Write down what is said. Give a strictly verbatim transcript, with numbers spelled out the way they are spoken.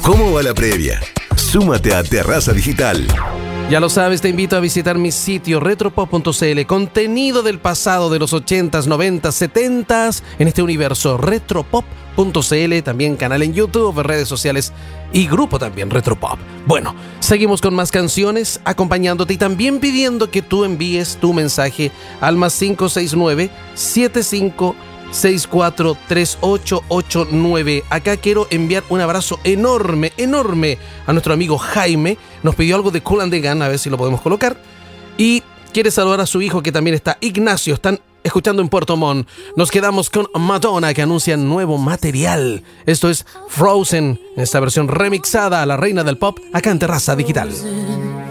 ¿Cómo va la previa? Súmate a Terraza Digital. Ya lo sabes, te invito a visitar mi sitio retropop punto cl, contenido del pasado de los ochentas, noventas, setentas en este universo retropop punto cl, también canal en YouTube, redes sociales y grupo también Retropop. Bueno, seguimos con más canciones acompañándote y también pidiendo que tú envíes tu mensaje al más cinco seis nueve, siete cinco seis cuatro tres ocho ocho nueve. Acá quiero enviar un abrazo enorme, enorme a nuestro amigo Jaime. Nos pidió algo de Kool and the Gang, a ver si lo podemos colocar. Y quiere saludar a su hijo que también está, Ignacio. Están escuchando en Puerto Montt. Nos quedamos con Madonna, que anuncia nuevo material. Esto es Frozen, en esta versión remixada a la reina del pop, acá en Terraza Digital.